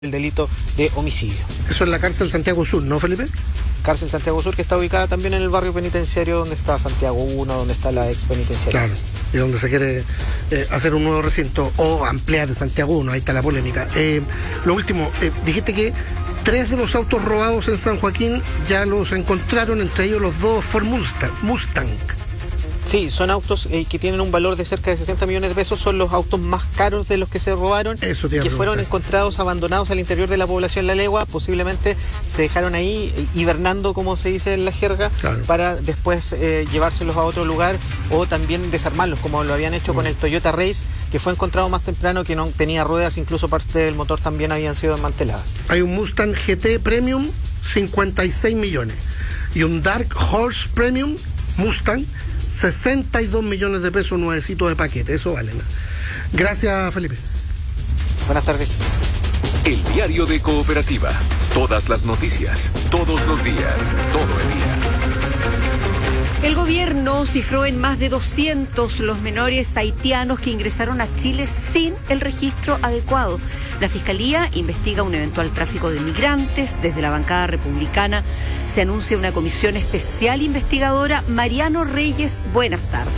el delito de homicidio. Eso es la cárcel Santiago Sur, ¿no, Felipe? Cárcel Santiago Sur, que está ubicada también en el barrio penitenciario donde está Santiago 1, donde está la ex penitenciaria. Claro, y donde se quiere hacer un nuevo recinto o ampliar Santiago 1, ahí está la polémica. Lo último, dijiste que 3 de los autos robados en San Joaquín ya los encontraron, entre ellos los 2 Ford Mustang. Sí, son autos que tienen un valor de cerca de 60 millones de pesos, son los autos más caros de los que se robaron, que fueron encontrados abandonados al interior de la población La Legua. Posiblemente se dejaron ahí hibernando, como se dice en la jerga, claro, para después llevárselos a otro lugar o también desarmarlos, como lo habían hecho con el Toyota Race, que fue encontrado más temprano, que no tenía ruedas, incluso parte del motor también habían sido desmanteladas. Hay un Mustang GT Premium, 56 millones, y un Dark Horse Premium Mustang, 62 millones de pesos nuevecitos de paquete. Eso vale, ¿no? Gracias, Felipe. Buenas tardes. El diario de Cooperativa. Todas las noticias, todos los días, todo el día. El gobierno cifró en más de 200 los menores haitianos que ingresaron a Chile sin el registro adecuado. La Fiscalía investiga un eventual tráfico de migrantes. Desde la bancada republicana se anuncia una comisión especial investigadora. Mariano Reyes, buenas tardes.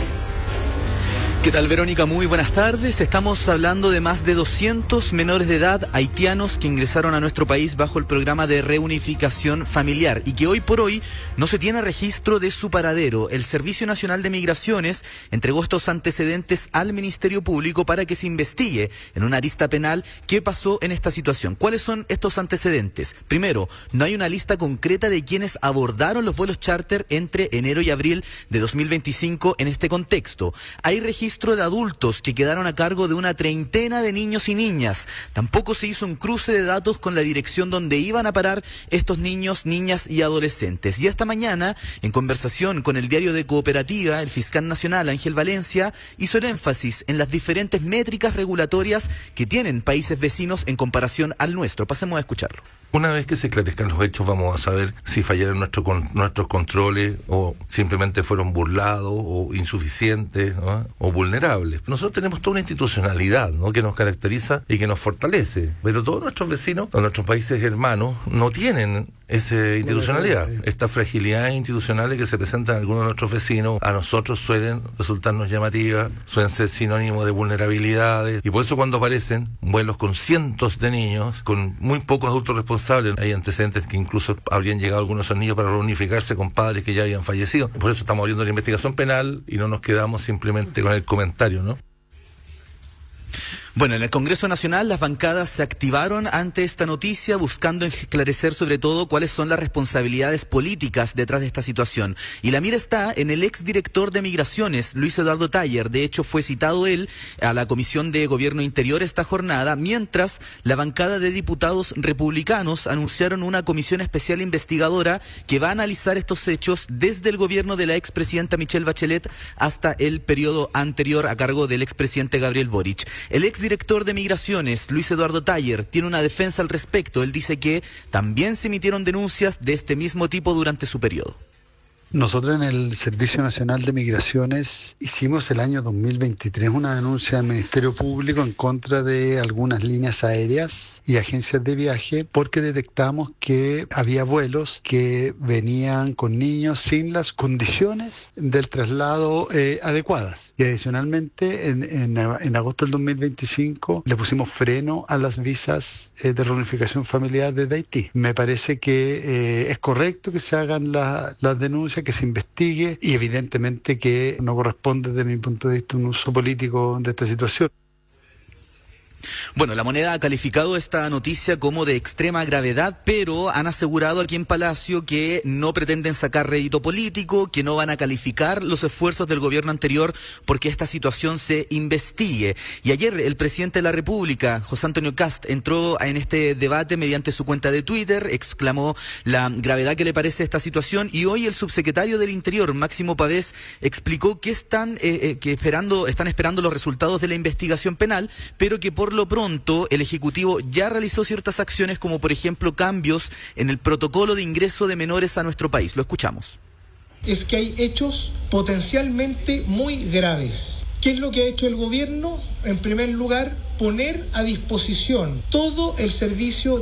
¿Qué tal, Verónica? Muy buenas tardes. Estamos hablando de más de 200 menores de edad haitianos que ingresaron a nuestro país bajo el programa de reunificación familiar y que hoy por hoy no se tiene registro de su paradero. El Servicio Nacional de Migraciones entregó estos antecedentes al Ministerio Público para que se investigue en una arista penal qué pasó en esta situación. ¿Cuáles son estos antecedentes? Primero, no hay una lista concreta de quienes abordaron los vuelos charter entre enero y abril de 2025 en este contexto. Hay registro de adultos que quedaron a cargo de una treintena de niños y niñas. Tampoco se hizo un cruce de datos con la dirección donde iban a parar estos niños, niñas y adolescentes. Y esta mañana, en conversación con el diario de Cooperativa, el fiscal nacional Ángel Valencia hizo el énfasis en las diferentes métricas regulatorias que tienen países vecinos en comparación al nuestro. Pasemos a escucharlo. Una vez que se esclarezcan los hechos, vamos a saber si fallaron nuestros controles o simplemente fueron burlados o insuficientes, ¿no? O vulnerables. Nosotros tenemos toda una institucionalidad, ¿no?, que nos caracteriza y que nos fortalece, pero todos nuestros vecinos o nuestros países hermanos no tienen esa institucionalidad. Estas fragilidades institucionales que se presentan a algunos de nuestros vecinos, a nosotros suelen resultarnos llamativas, suelen ser sinónimos de vulnerabilidades, y por eso cuando aparecen vuelos con cientos de niños, con muy pocos adultos responsables, hay antecedentes que incluso habrían llegado algunos de esos niños para reunificarse con padres que ya habían fallecido. Por eso estamos abriendo la investigación penal y no nos quedamos simplemente con el comentario, ¿no? Bueno, en el Congreso Nacional las bancadas se activaron ante esta noticia buscando esclarecer sobre todo cuáles son las responsabilidades políticas detrás de esta situación. Y la mira está en el exdirector de Migraciones, Luis Eduardo Taller. De hecho, fue citado él a la Comisión de Gobierno Interior esta jornada, mientras la bancada de diputados republicanos anunciaron una comisión especial investigadora que va a analizar estos hechos desde el gobierno de la expresidenta Michelle Bachelet hasta el periodo anterior a cargo del expresidente Gabriel Boric. El exdirector de Migraciones, Luis Eduardo Taller, tiene una defensa al respecto. Él dice que también se emitieron denuncias de este mismo tipo durante su periodo. Nosotros en el Servicio Nacional de Migraciones hicimos el año 2023 una denuncia al Ministerio Público en contra de algunas líneas aéreas y agencias de viaje porque detectamos que había vuelos que venían con niños sin las condiciones del traslado adecuadas. Y adicionalmente en agosto del 2025 le pusimos freno a las visas de reunificación familiar desde Haití. Me parece que es correcto que se hagan las denuncias, que se investigue, y evidentemente que no corresponde desde mi punto de vista un uso político de esta situación. Bueno, La Moneda ha calificado esta noticia como de extrema gravedad, pero han asegurado aquí en Palacio que no pretenden sacar rédito político, que no van a calificar los esfuerzos del gobierno anterior porque esta situación se investigue. Y ayer el presidente de la República, José Antonio Kast, entró en este debate mediante su cuenta de Twitter, exclamó la gravedad que le parece esta situación, y hoy el subsecretario del Interior, Máximo Pavés, explicó que están esperando los resultados de la investigación penal, pero que por lo pronto el Ejecutivo ya realizó ciertas acciones, como por ejemplo cambios en el protocolo de ingreso de menores a nuestro país. Lo escuchamos. Es que hay hechos potencialmente muy graves ¿Qué es lo que ha hecho el gobierno? En primer lugar, poner a disposición todo el servicio